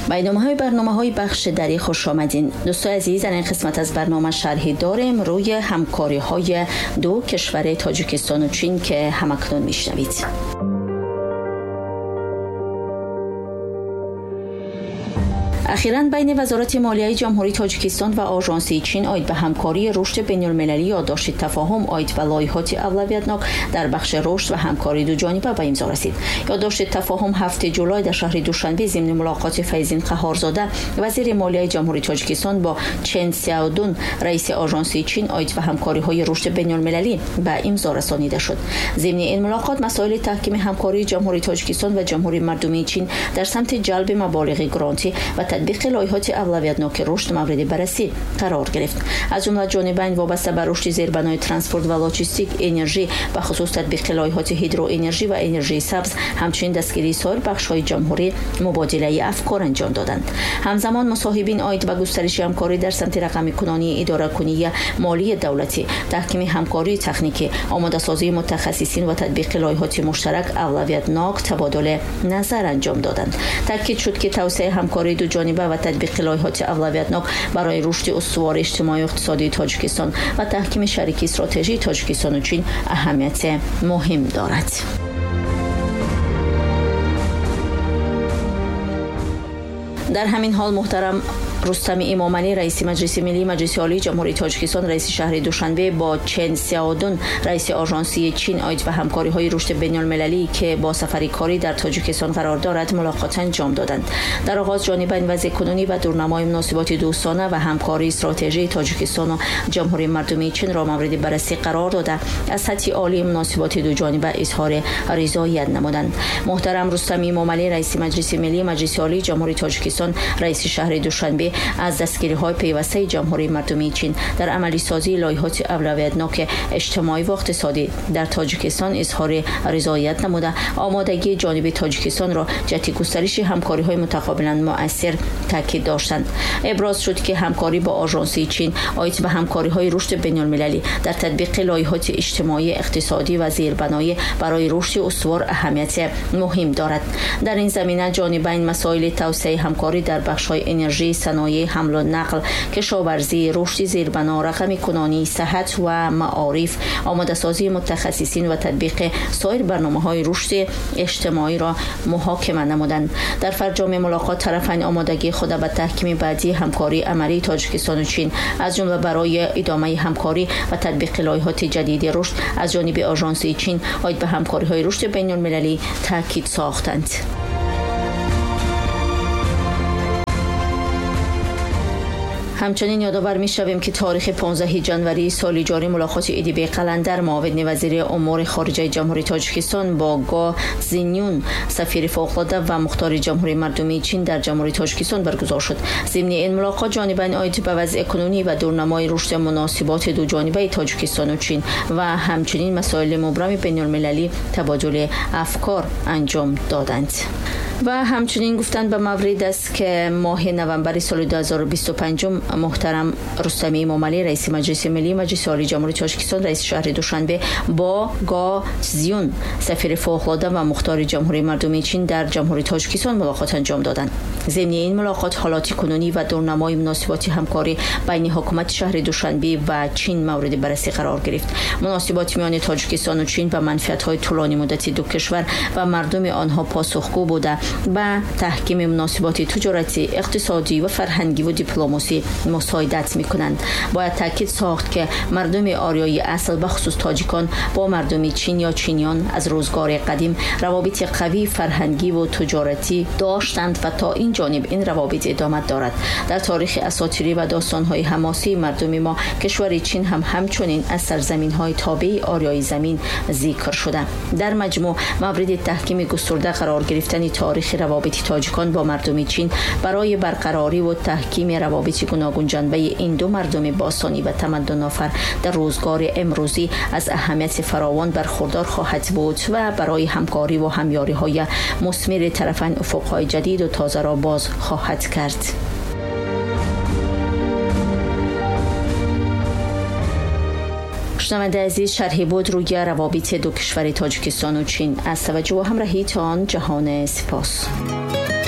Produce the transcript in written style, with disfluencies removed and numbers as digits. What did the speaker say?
برنامه‌های بخش دری خوش آمدین. دوستان عزیز، در این قسمت از برنامه شرحی داریم روی همکاری‌های دو کشور تاجیکستان و چین که همکنون میشنوید. اخیراً بین وزارت مالیه جمهوری تاجیکستان و آژانسی چین آید به همکاری رشد بین‌المللی یادداشت تفاهم آید و لایحات اولویتناک در بخش رشد و همکاری دو جانبه به امضا رسید. یادداشت تفاهم 7 جولای در شهر دوشنبه ضمن ملاقات فیضین قهارزاده وزیر مالیه جمهوری تاجیکستان با چن سیاودون رئیس آژانسی چین آید و همکاری‌های رشد بین‌المللی به امضا رسانیده شد. ضمن این ملاقات مسائل تحکیم همکاری جمهوری تاجیکستان و جمهوری مردمی چین در سمت جلب مبالغ گرانتی و تطبیق لایحات اولویتناک رشد مورد بررسی قرار گرفت. از جمله جانبین وابسته به رشد زیربنای ترانسپورت و لاجستیک، انرژی و خصوص تطبیق لایحات هیدرو انرژی و انرژی سبز، همچنین دستگیری سایر بخش‌های جمهوری مبادله افکار انجام دادند. همزمان مصاحبین آید به گسترش همکاری در سمت رقم کنانی اداره کنی مالی دولتی، تحکیم همکاری تکنیکی، آماده‌سازی متخصصین و تطبیق لایحات مشترک اولویتناک تبادل نظر انجام دادند. تاکید شد که توسعه همکاری دو جانبه و تطبیق لایحات اولویتناک برای رشد استوار اجتماعی و اقتصادی تاجیکستان و تحکیم شریکی استراتژی تاجیکستان و چین اهمیت مهم دارد. در همین حال محترم رستم امامعلی رئیس مجلس ملی مجلس عالی جمهوری تاجیکستان رئیس شهر دوشنبه با چن سیاودون رئیس آژانسی چین آید و همکاری‌های رشد بین‌المللی که با سفری کاری در تاجیکستان قرار دارد ملاقات انجام دادند. در آغاز جانبین وضع کنونی و دورنمای مناسبات دوستانه و همکاری استراتژی تاجیکستان و جمهوری مردمی چین را مورد بررسی قرار داده از سطح عالی مناسبات دو جانبه اظهار رضایت نمودند. محترم رستم امامعلی رئیس مجلس ملی مجلس عالی جمهوری تاجیکستان رئیس شهر دوشنبه از دستگیری‌های پیوسته جمهوری مردمی چین در عملی سازی لایحات اولویتناک اجتماعی و اقتصادی در تاجیکستان اظهار رضایت نموده آمادگی جانب تاجیکستان را جهت گسترش همکاری‌های متقابلا مؤثر تاکید داشتند. ابراز شد که همکاری با آژانسی چین آید به همکاری‌های رشد بین‌المللی در تطبیق لایحات اجتماعی، اقتصادی و زیربنایی برای رشد استوار اهمیت مهم دارد. در این زمینه جانبین مسائل توسعه همکاری در بخش‌های انرژی، صنایع، حمل و نقل، کشاورزی، رشد زیربنا، رقم کنانی، صحت و معارف، آماده‌سازی متخصصین و تطبیق سایر برنامه‌های رشد اجتماعی را محاکمه نمودند. در فرجام ملاقات طرفین آمادگی خود به تحکیم بعدی همکاری عملی تاجیکستان و چین از جمله برای ادامه همکاری و تطبیق لایحات جدید رشد از جانب آژانسی چین آید به همکاری‌های رشد بین‌المللی تاکید ساختند. همچنین یادآور می‌شویم که تاریخ 15 ژانویه سال جاری ملاقات ادیبه قلندر معاون وزیر امور خارجه جمهوری تاجیکستان با گو زینیون سفیر فوق‌العاده و مختار جمهوری مردمی چین در جمهوری تاجیکستان برگزار شد. ضمن این ملاقات جانبین آید به وضع کنونی و دورنمای رشد مناسبات دو جانبه تاجیکستان و چین و همچنین مسائل مبرم بین‌المللی تبادل افکار انجام دادند. و همچنین گفتند به مورد است که ماه نوامبر سال 2025 محترم رستم امامعلی رئیس مجلس ملی مجلس عالی جمهوری تاجیکستان رئیس شهر دوشنبه با گو زیون سفیر فوق‌العاده و مختار جمهوری مردمی چین در جمهوری تاجیکستان ملاقات انجام دادند. ضمن این ملاقات حالات کنونی و دورنمای مناسبات همکاری بین حکومت شهر دوشنبه و چین مورد بررسی قرار گرفت. مناسبات میان تاجیکستان و چین و منفعت‌های طولانی مدتی دو کشور و مردم آنها پاسخگو بوده به تحکیم مناسبات تجارتی، اقتصادی و فرهنگی و دیپلماسی مساعدت می‌کنند. باید تاکید ساخت که مردم آریایی اصل به خصوص تاجیکان با مردم چین یا چینیان از روزگار قدیم روابط قوی فرهنگی و تجارتی داشتند و تا این جانب این روابط ادامه دارد. در تاریخ اساطیری و داستان‌های حماسی مردم ما کشور چین هم همچنین از سرزمین‌های تابع آریایی زمین ذکر شده. در مجموع مورد تحکیم گسترده قرار گرفتن تاریخ روابط تاجیکان با مردم چین برای برقراری و تحکیم روابط گوناگون جنبه این دو مردم باستانی و تمدن آفر در روزگار امروزی از اهمیت فراوان برخوردار خواهد بود و برای همکاری و همیاری‌های مثمر طرفین افق‌های جدید و تازه را باز خواهد کرد. شنونده عزیز، شرحی بود روی روابط دو کشور تاجیکستان و چین. از توجه و همراهیتان جهان سپاس.